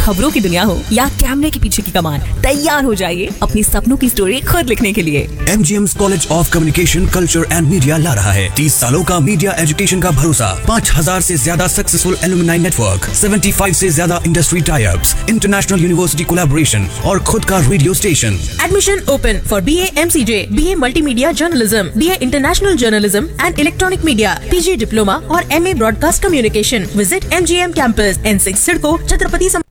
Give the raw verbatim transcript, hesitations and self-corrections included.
खबरों की दुनिया हो या कैमरे के पीछे की कमान, तैयार हो जाइए अपनी सपनों की स्टोरी खुद लिखने के लिए। M G M college of communication, culture and media ला रहा है तीस सालों का मीडिया एजुकेशन का भरोसा, पाँच हजार से ज्यादा सक्सेसफुल एलुमनाई नेटवर्क, पचहत्तर से ज्यादा industry tie-ups, international university collaboration और खुद का radio station. Admission open for B A M C J, B A Multimedia Journalism, B A International Journalism and Electronic Media, P G Diploma और M A Broadcast Communication. Visit M G M Campus, N six Sidco, Chhatrapati